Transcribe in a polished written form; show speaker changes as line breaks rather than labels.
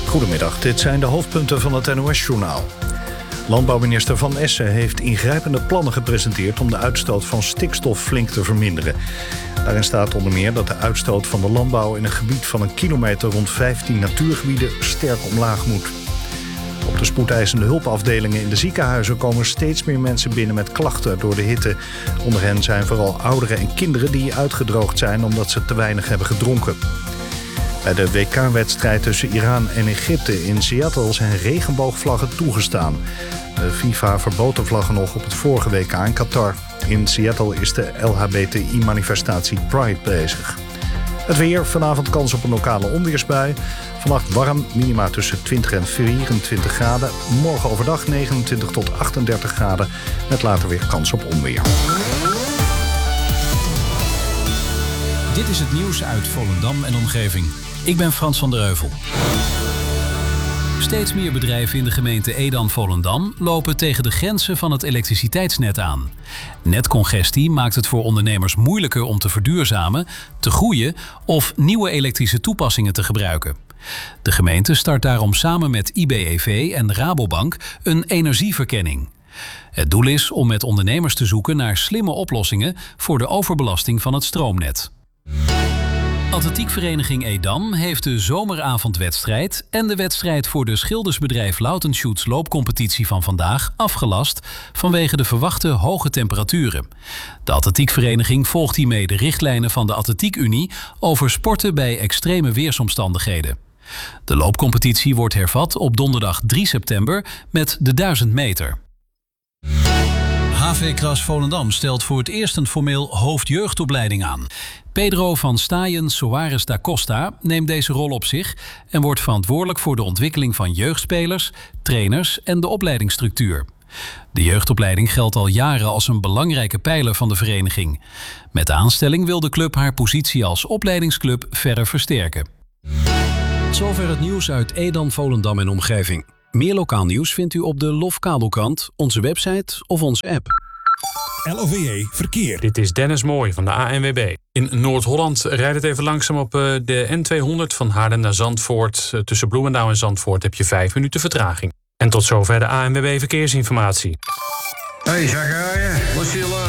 Goedemiddag, dit zijn de hoofdpunten van het NOS-journaal. Landbouwminister Van Essen heeft ingrijpende plannen gepresenteerd om de uitstoot van stikstof flink te verminderen. Daarin staat onder meer dat de uitstoot van de landbouw in een gebied van 1 kilometer rond 15 natuurgebieden sterk omlaag moet. Op de spoedeisende hulpafdelingen in de ziekenhuizen komen steeds meer mensen binnen met klachten door de hitte. Onder hen zijn vooral ouderen en kinderen die uitgedroogd zijn omdat ze te weinig hebben gedronken. Bij de WK-wedstrijd tussen Iran en Egypte in Seattle zijn regenboogvlaggen toegestaan. De FIFA verbood de vlaggen nog op het vorige WK in Qatar. In Seattle is de LHBTI-manifestatie Pride bezig. Het weer, vanavond kans op een lokale onweersbui. Vannacht warm, minima tussen 20 en 24 graden. Morgen overdag 29 tot 38 graden. Met later weer kans op onweer.
Dit is het nieuws uit Volendam en omgeving. Ik ben Frans van der Heuvel. Steeds meer bedrijven in de gemeente Edam-Volendam lopen tegen de grenzen van het elektriciteitsnet aan. Netcongestie maakt het voor ondernemers moeilijker om te verduurzamen, te groeien of nieuwe elektrische toepassingen te gebruiken. De gemeente start daarom samen met IBEV en Rabobank een energieverkenning. Het doel is om met ondernemers te zoeken naar slimme oplossingen voor de overbelasting van het stroomnet. Atletiekvereniging Edam heeft de zomeravondwedstrijd en de wedstrijd voor de schildersbedrijf Lautenschutz loopcompetitie van vandaag afgelast vanwege de verwachte hoge temperaturen. De atletiekvereniging volgt hiermee de richtlijnen van de Atletiekunie over sporten bij extreme weersomstandigheden. De loopcompetitie wordt hervat op donderdag 3 september met de 1000 meter. HV Kras Volendam stelt voor het eerst een formeel hoofdjeugdopleiding aan. Pedro van Staaien Soares da Costa neemt deze rol op zich en wordt verantwoordelijk voor de ontwikkeling van jeugdspelers, trainers en de opleidingsstructuur. De jeugdopleiding geldt al jaren als een belangrijke pijler van de vereniging. Met de aanstelling wil de club haar positie als opleidingsclub verder versterken.
Tot zover het nieuws uit Edam, Volendam en omgeving. Meer lokaal nieuws vindt u op de Lofkabelkrant, onze website of onze app.
LOVE Verkeer.
Dit is Dennis Mooij van de ANWB. In Noord-Holland rijdt het even langzaam op de N200 van Haarlem naar Zandvoort. Tussen Bloemendaal en Zandvoort heb je 5 minuten vertraging. En tot zover de ANWB Verkeersinformatie.
Hey, Zachariah, what's your